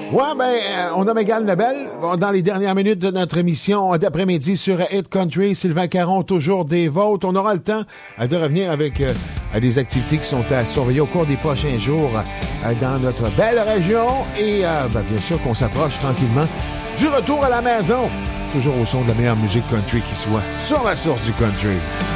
Ouais, on a Mégane Lebel. Dans les dernières minutes de notre émission d'après-midi sur Hit Country, Sylvain Caron, toujours des vôtres. On aura le temps de revenir avec des activités qui sont à surveiller au cours des prochains jours dans notre belle région. Et bien sûr qu'on s'approche tranquillement du retour à la maison. Toujours au son de la meilleure musique country qui soit sur la source du country.